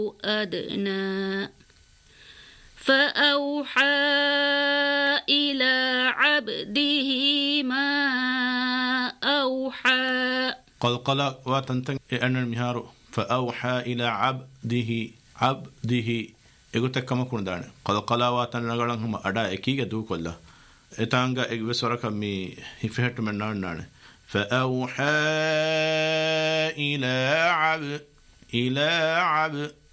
أدنى فأوحى إلى عبده ما أوحى قلقلة واتنتن أن المهارو فأوحى إلى عبده إغتك كما كون دان قلقلة واتن نغلن هم أدا إكيغا دو كلا إتانغا إغوسورك مي هفهت من نان فأوحى إلى